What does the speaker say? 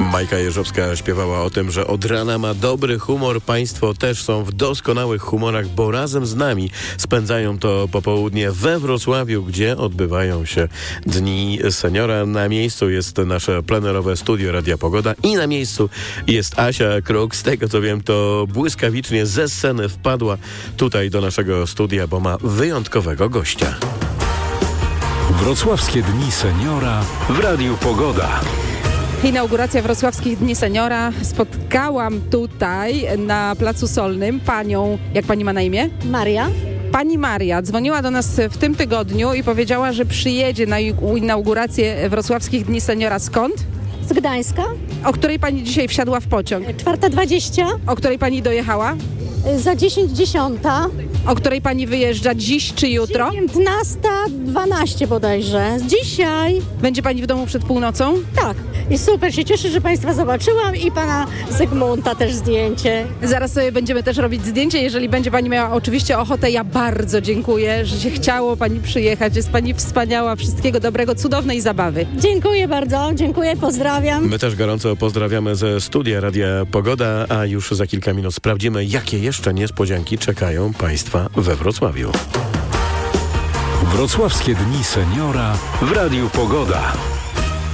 Majka Jeżowska śpiewała o tym, że od rana ma dobry humor. Państwo też są w doskonałych humorach, bo razem z nami spędzają to popołudnie we Wrocławiu, gdzie odbywają się Dni Seniora. Na miejscu jest nasze plenerowe studio Radia Pogoda i na miejscu jest Asia Kruk. Z tego co wiem, to błyskawicznie ze sceny wpadła tutaj do naszego studia, bo ma wyjątkowego gościa. Wrocławskie Dni Seniora w Radiu Pogoda. Inauguracja Wrocławskich Dni Seniora. Spotkałam tutaj na Placu Solnym panią, jak pani ma na imię? Maria. Pani Maria dzwoniła do nas w tym tygodniu i powiedziała, że przyjedzie na inaugurację Wrocławskich Dni Seniora. Skąd? Z Gdańska. O której pani dzisiaj wsiadła w pociąg? 4:20. O której pani dojechała? Za 10:10. O której pani wyjeżdża dziś czy jutro? 19:12 bodajże. Dzisiaj. Będzie pani w domu przed północą? Tak. I super się cieszę, że państwa zobaczyłam i pana Zygmunta też zdjęcie. Zaraz sobie będziemy też robić zdjęcie, jeżeli będzie pani miała oczywiście ochotę. Ja bardzo dziękuję, że się chciało pani przyjechać. Jest pani wspaniała. Wszystkiego dobrego, cudownej zabawy. Dziękuję bardzo. Dziękuję, pozdrawiam. My też gorąco pozdrawiamy ze studia Radia Pogoda, a już za kilka minut sprawdzimy, jakie jeszcze niespodzianki czekają państwa we Wrocławiu. Wrocławskie Dni Seniora w Radiu Pogoda.